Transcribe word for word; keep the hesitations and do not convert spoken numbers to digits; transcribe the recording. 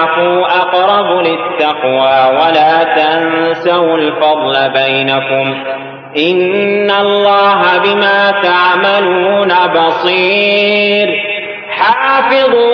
أقرب للتقوى ولا تنسوا الفضل بينكم إن الله بما تعملون بصير. حافظوا